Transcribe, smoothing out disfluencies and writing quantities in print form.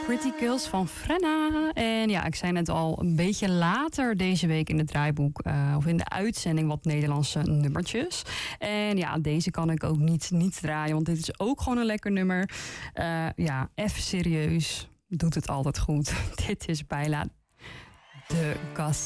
Pretty Girls van Frenna. En ja, ik zei net al, een beetje later deze week in het draaiboek... of in de uitzending wat Nederlandse nummertjes. En ja, deze kan ik ook niet draaien... want dit is ook gewoon een lekker nummer. Ja, even serieus. Doet het altijd goed. Dit is bijna de gast.